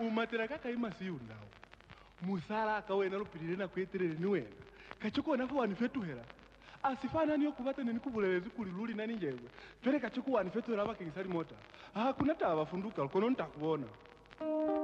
umatera kakaima siyo ndawo musala akawena lupirire na kweterere niwena kachikuona ko wanifetuhera asifana niyo kubata nini kubulelezi kuli luli nani njegwe twere kachiku wanifetuhera bakingisali mota kuna tabafunduka kono ntakuona